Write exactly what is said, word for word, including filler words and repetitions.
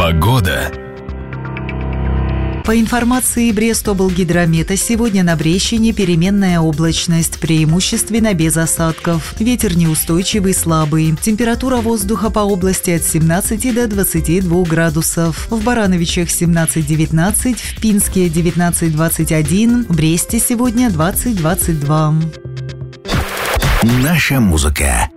Погода. По информации Брестоблгидромета, сегодня на Брещине переменная облачность, преимущественно без осадков. Ветер неустойчивый, слабый. Температура воздуха по области от семнадцати до двадцати двух градусов. В Барановичах семнадцать девятнадцать, в Пинске девятнадцать двадцать один, в Бресте сегодня двадцать двадцать два. Наша музыка.